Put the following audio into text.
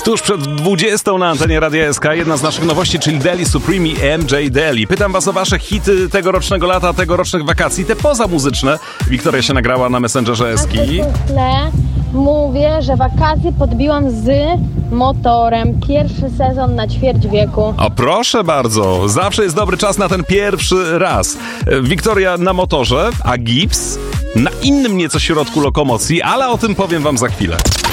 Tuż przed 20 na antenie Radia SK jedna z naszych nowości, czyli Deli Supreme i MJ Deli. Pytam was o wasze hity tegorocznego lata, tegorocznych wakacji, te pozamuzyczne. Wiktoria się nagrała na Messengerze Eski. Mówię, że wakacje podbiłam z motorem. Pierwszy sezon na ćwierć wieku. O proszę bardzo, zawsze jest dobry czas na ten pierwszy raz. Wiktoria na motorze, a Gibbs na innym nieco środku lokomocji, ale o tym powiem wam za chwilę.